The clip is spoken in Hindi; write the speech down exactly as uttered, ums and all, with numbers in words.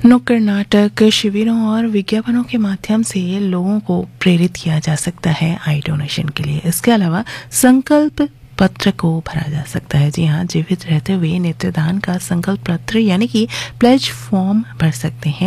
नुक्कड़ नाटक, शिविरों और विज्ञापनों के माध्यम से लोगों को प्रेरित किया जा सकता है आई डोनेशन के लिए। इसके अलावा संकल्प पत्र को भरा जा सकता है। जी हाँ, जीवित रहते हुए नेत्रदान का संकल्प पत्र यानी कि प्लेज फॉर्म भर सकते हैं।